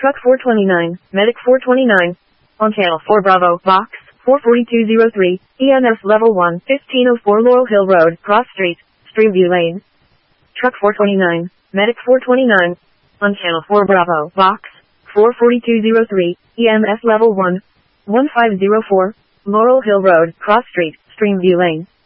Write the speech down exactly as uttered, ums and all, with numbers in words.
Truck four twenty-nine, Medic four twenty-nine. On channel four Bravo, Box, four forty-two oh three, E M S Level one, fifteen oh four Laurel Hill Road, Cross Street, Streamview Lane. Truck four twenty-nine, Medic four twenty-nine. On channel four Bravo, Box, four forty-two oh three, E M S Level one, fifteen oh four, Laurel Hill Road, Cross Street, Streamview Lane.